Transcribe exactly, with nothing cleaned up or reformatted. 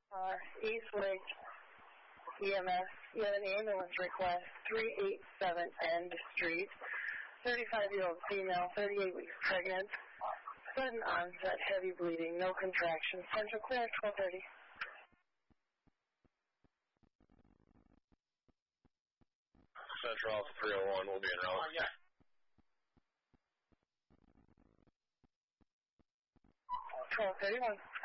Uh, East Lake E M S, you have an ambulance request, three eighty-seven End Street, thirty-five-year-old female, thirty-eight weeks pregnant, sudden onset, heavy bleeding, no contractions, central clear, twelve thirty. Central Alpha three oh one will be en route. Yeah. twelve thirty-one.